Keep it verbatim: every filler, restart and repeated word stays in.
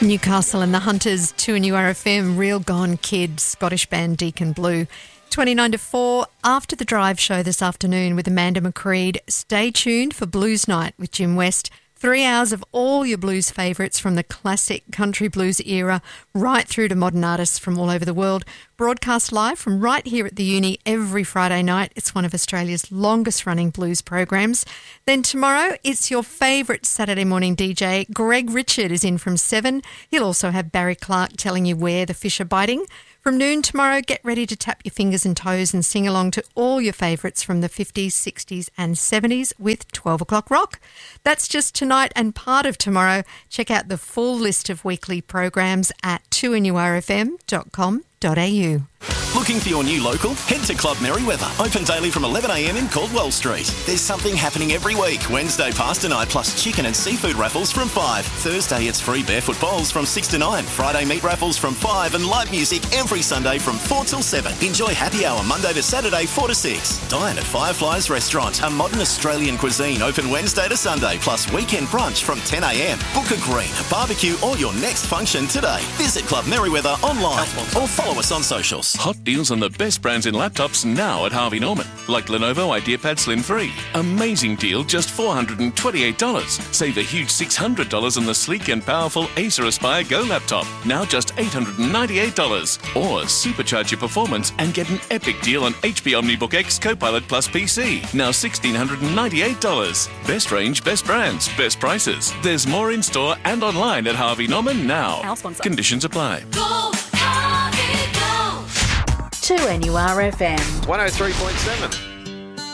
Newcastle and the Hunters, two N U R F M, Real Gone Kid, Scottish band Deacon Blue. twenty-nine to four, after the drive show this afternoon with Amanda McCreed. Stay tuned for Blues Night with Jim West. Three hours of all your blues favourites from the classic country blues era right through to modern artists from all over the world. Broadcast live from right here at the Uni every Friday night. It's one of Australia's longest running blues programs. Then tomorrow, it's your favourite Saturday morning D J. Greg Richard is in from seven. He'll also have Barry Clark telling you where the fish are biting. From noon tomorrow, get ready to tap your fingers and toes and sing along to all your favourites from the fifties, sixties and seventies with twelve o'clock rock. That's just tonight and part of tomorrow. Check out the full list of weekly programs at two N U R F M dot com dot a u. Looking for your new local? Head to Club Merriweather. Open daily from eleven a m in Caldwell Street. There's something happening every week. Wednesday, pasta night plus chicken and seafood raffles from five. Thursday, it's free barefoot bowls from six to nine. Friday, meat raffles from five and live music every Sunday from four till seven. Enjoy happy hour Monday to Saturday, four to six. Dine at Fireflies Restaurant, a modern Australian cuisine open Wednesday to Sunday plus weekend brunch from ten a m. Book a green, a barbecue or your next function today. Visit Club Merriweather online or follow us on socials. Hot deals on the best brands in laptops now at Harvey Norman, like Lenovo IdeaPad Slim three. Amazing deal, just four hundred twenty-eight dollars. Save a huge six hundred dollars on the sleek and powerful Acer Aspire Go laptop, now just eight hundred ninety-eight dollars. Or supercharge your performance and get an epic deal on H P OmniBook X Copilot Plus P C, now one thousand six hundred ninety-eight dollars. Best range, best brands, best prices. There's more in store and online at Harvey Norman now. Our sponsor. Conditions apply. Go, Harvey, go! two N U R F M. one oh three point seven.